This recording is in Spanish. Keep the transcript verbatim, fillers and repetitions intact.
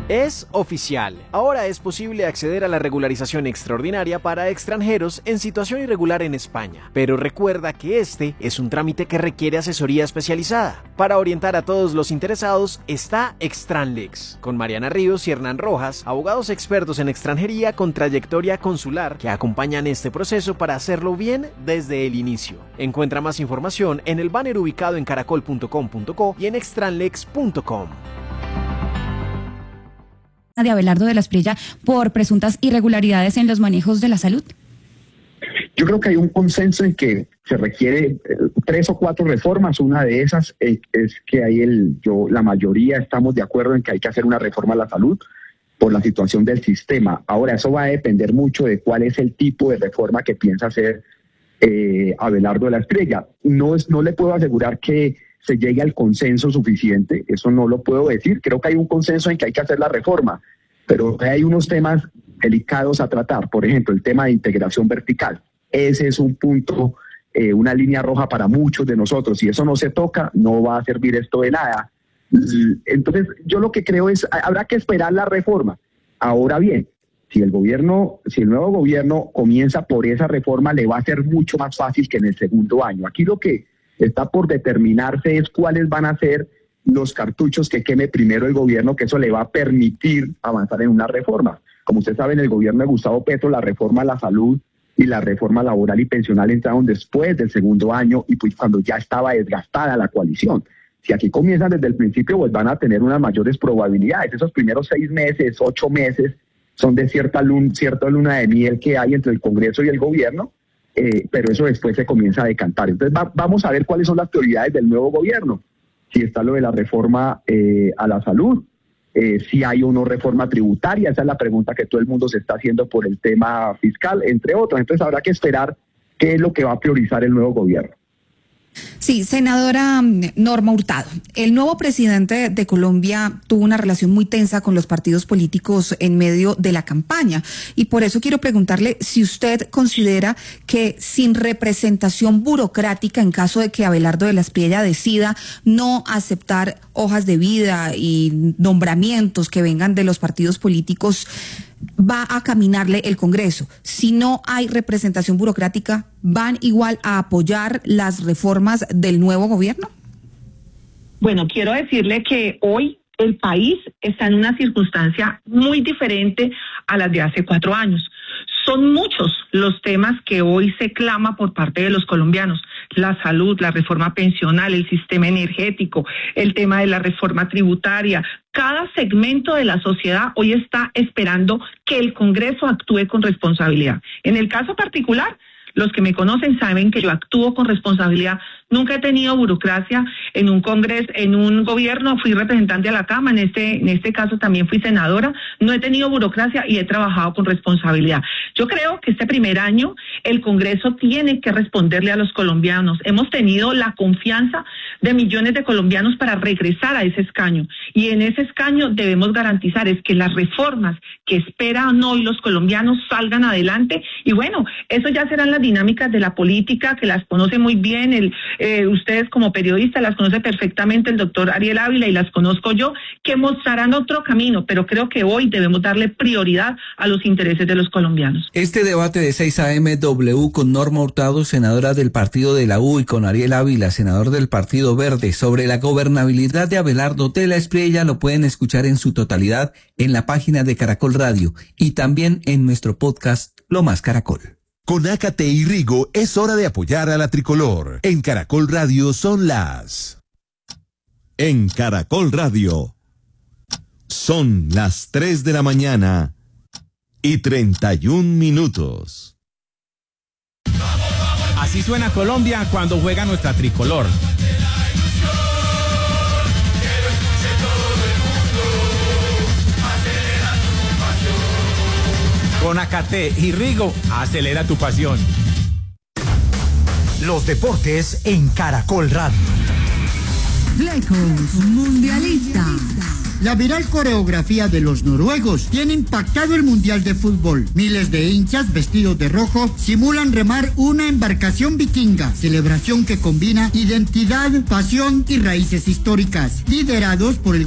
Es oficial. Ahora es posible acceder a la regularización extraordinaria para extranjeros en situación irregular en España. Pero recuerda que este es un trámite que requiere asesoría especializada. Para orientar a todos los interesados está Extranlex, con Mariana Ríos y Hernán Rojas, abogados expertos en extranjería con trayectoria consular que acompañan este proceso para hacerlo bien desde el inicio. Encuentra más información en el banner ubicado en caracol punto com punto co y en extranlex punto com. De Abelardo de la Espriella por presuntas irregularidades en los manejos de la salud? Yo creo que hay un consenso en que se requiere eh, tres o cuatro reformas. Una de esas eh, es que hay el, yo, la mayoría estamos de acuerdo en que hay que hacer una reforma a la salud por la situación del sistema. Ahora, eso va a depender mucho de cuál es el tipo de reforma que piensa hacer eh, Abelardo de la Espriella. No, es, no le puedo asegurar que se llegue al consenso suficiente, eso no lo puedo decir. Creo que hay un consenso en que hay que hacer la reforma, pero hay unos temas delicados a tratar. Por ejemplo, el tema de integración vertical. Ese es un punto, eh, una línea roja para muchos de nosotros. Si eso no se toca, no va a servir esto de nada. Entonces, yo lo que creo es, habrá que esperar la reforma. Ahora bien, si el gobierno, si el nuevo gobierno comienza por esa reforma, le va a ser mucho más fácil que en el segundo año. Aquí lo que está por determinarse es cuáles van a ser los cartuchos que queme primero el gobierno, que eso le va a permitir avanzar en una reforma. Como usted sabe, en el gobierno de Gustavo Petro, la reforma a la salud y la reforma laboral y pensional entraron después del segundo año y pues cuando ya estaba desgastada la coalición. Si aquí comienzan desde el principio, pues van a tener unas mayores probabilidades. Esos primeros seis meses, ocho meses, son de cierta luna, cierta luna de miel que hay entre el Congreso y el gobierno, Eh, pero eso después se comienza a decantar. Entonces va, vamos a ver cuáles son las prioridades del nuevo gobierno. Si está lo de la reforma eh, a la salud, eh, si hay o no reforma tributaria, esa es la pregunta que todo el mundo se está haciendo por el tema fiscal, entre otras. Entonces habrá que esperar qué es lo que va a priorizar el nuevo gobierno. Sí, senadora Norma Hurtado, el nuevo presidente de Colombia tuvo una relación muy tensa con los partidos políticos en medio de la campaña y por eso quiero preguntarle si usted considera que sin representación burocrática, en caso de que Abelardo de la Espriella decida no aceptar hojas de vida y nombramientos que vengan de los partidos políticos, va a caminarle el Congreso. Si no hay representación burocrática, ¿van igual a apoyar las reformas del nuevo gobierno? Bueno, quiero decirle que hoy el país está en una circunstancia muy diferente a las de hace cuatro años. Son muchos los temas que hoy se clama por parte de los colombianos. La salud, la reforma pensional, el sistema energético, el tema de la reforma tributaria. Cada segmento de la sociedad hoy está esperando que el Congreso actúe con responsabilidad. En el caso particular, los que me conocen saben que yo actúo con responsabilidad. Nunca he tenido burocracia en un congreso, en un gobierno, fui representante a la Cámara, en este, en este caso también fui senadora, no he tenido burocracia y he trabajado con responsabilidad. Yo creo que este primer año el Congreso tiene que responderle a los colombianos. Hemos tenido la confianza de millones de colombianos para regresar a ese escaño y en ese escaño debemos garantizar es que las reformas que esperan hoy los colombianos salgan adelante y bueno, eso ya serán las dinámicas de la política que las conoce muy bien el Eh, ustedes como periodistas las conoce perfectamente el doctor Ariel Ávila y las conozco yo, que mostrarán otro camino, pero creo que hoy debemos darle prioridad a los intereses de los colombianos. Este debate de seis A M W con Norma Hurtado, senadora del partido de la U, y con Ariel Ávila, senador del Partido Verde, sobre la gobernabilidad de Abelardo de la Espriella, lo pueden escuchar en su totalidad en la página de Caracol Radio y también en nuestro podcast Lo Más Caracol. Con Ácate y Rigo es hora de apoyar a la tricolor. En Caracol Radio son las... En Caracol Radio son las tres de la mañana y treinta y un minutos. Así suena Colombia cuando juega nuestra tricolor. Con Ácate y Rigo, acelera tu pasión. Los deportes en Caracol Radio. Flecos Mundialista. La viral coreografía de los noruegos tiene impactado el Mundial de Fútbol. Miles de hinchas vestidos de rojo simulan remar una embarcación vikinga, celebración que combina identidad, pasión y raíces históricas, liderados por el